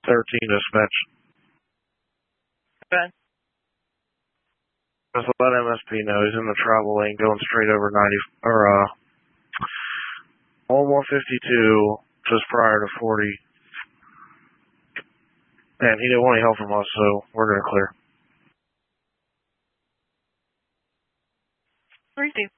13 dispatch. Okay. Just let MSP know he's in the travel lane going straight over 90, on 152, just prior to 40. And he didn't want any help from us, so we're going to clear. 3-2.